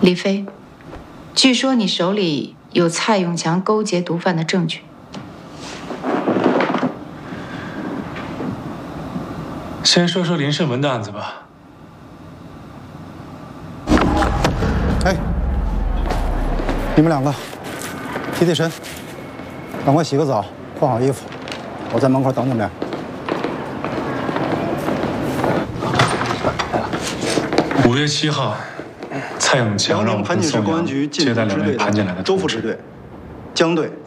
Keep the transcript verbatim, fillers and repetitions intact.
李飞，据说你手里有蔡永强勾结毒贩的证据。 先说说林胜文的案子吧。 哎，你们两个提提神，赶快洗个澡，换好衣服，我在门口等你们。 五月七号。 蔡永强让我跟宋阳接待两位盘进来的周副支队、江队